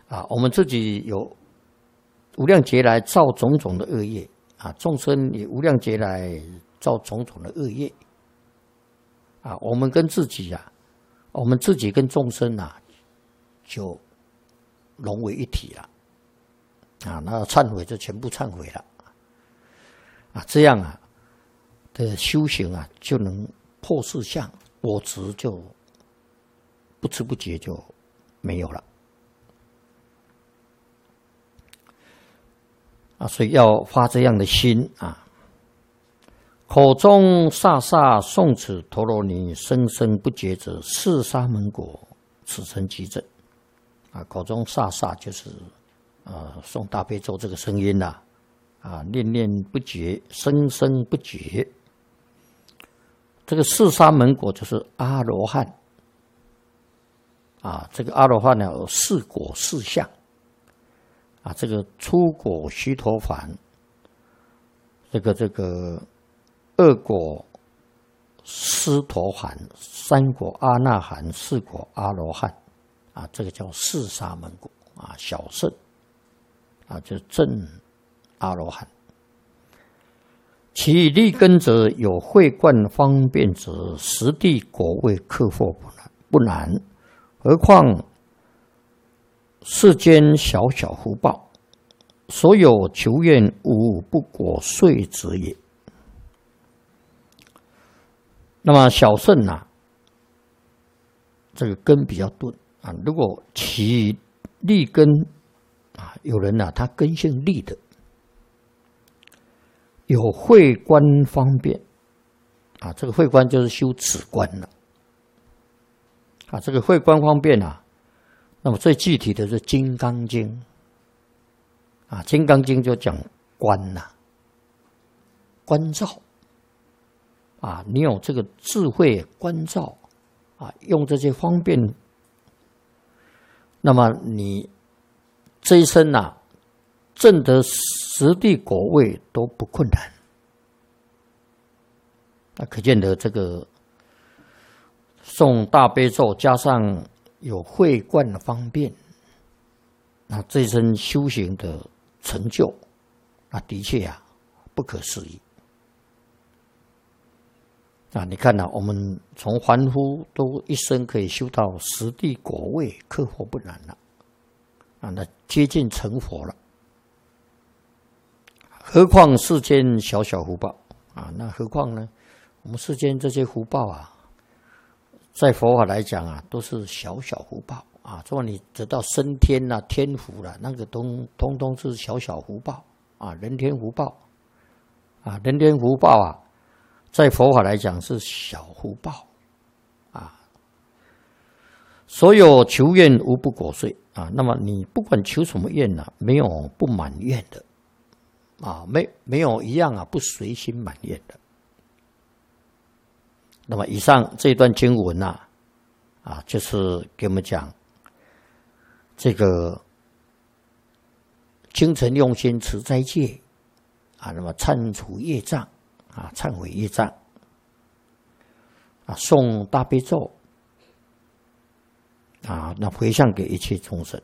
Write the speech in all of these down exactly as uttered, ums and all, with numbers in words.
啊，我们自己有无量劫来造种种的恶业啊，众生也无量劫来造种种的恶业啊，我们跟自己啊，我们自己跟众生啊，就融为一体了啊，那忏悔就全部忏悔了啊，这样啊的修行啊，就能破四相，我执就不知不觉就没有了啊，所以要发这样的心啊。口中飒飒诵此陀罗尼，声声不绝者，是沙门果，此生即证。啊，口中飒飒就是呃诵大悲咒这个声音呐，啊，念念不绝，声声不绝。这个四沙门果就是阿罗汉啊，这个阿罗汉呢有四果四相啊，这个初果须陀洹，这个这个。二果斯陀含，三果阿那含，四果阿罗汉，啊，这个叫四沙门果啊，小圣啊，就是正阿罗汉。其立根者有慧观方便者，实地果位克获不难，不难。何况世间小小福报，所有求愿无不果遂者也。那么小圣啊，这个根比较钝啊。如果其立根啊，有人啊，他根性立的，有慧观方便啊，这个慧观就是修止观了啊。这个慧观方便啊，那么最具体的是《金刚经》啊，《金刚经》就讲观呐、啊，观照。啊，你有这个智慧观照啊，用这些方便，那么你这一生啊，证得实地果位都不困难。那可见得这个诵大悲咒加上有慧观的方便，那这一生修行的成就，那的确啊不可思议。啊，你看呐、啊，我们从凡夫都一生可以修到实地果位，克获不难了，啊，那接近成佛了。何况世间小小福报啊？那何况呢？我们世间这些福报啊，在佛法来讲啊，都是小小福报啊。说你得到升天啦、啊、天福啦、啊，那个通通通是小小福报啊，人天福报啊，人天福报啊。在佛法来讲是小福报啊，所有求愿无不果遂啊。那么你不管求什么愿啊，没有不满愿的啊，没没有一样啊不随心满愿的。那么以上这段经文呐、啊，啊，就是给我们讲这个精诚用心持斋戒啊，那么忏除业障。啊，忏悔业障，啊，诵大悲咒，啊，那回向给一切众生，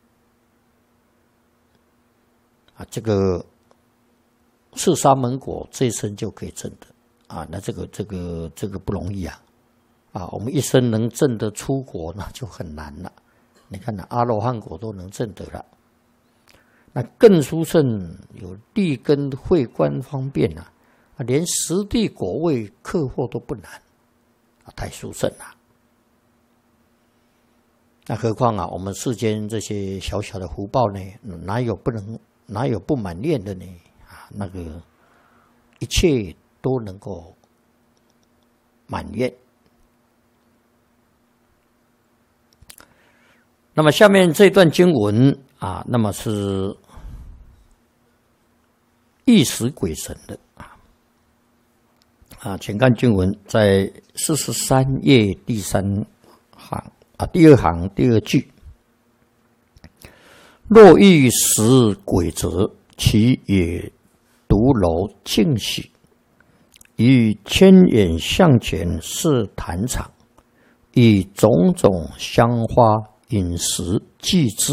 啊，这个四沙门果这一生就可以证得，啊，那这个这个这个不容易啊，啊，我们一生能证得出国那就很难了。你看，阿罗汉果都能证得了，那更殊胜有立根慧观方便啊。连实地果位克获都不难，啊，太殊胜了。那何况啊，我们世间这些小小的福报呢，哪有不能，哪有不满愿的呢？啊，那个一切都能够满愿。那么下面这段经文啊，那么是意识鬼神的啊。啊，请看经文，在四十三页第三行啊，第二行第二句。若欲识鬼者，其也独楼净喜，以千眼向前是坛场，以种种香花饮食祭之。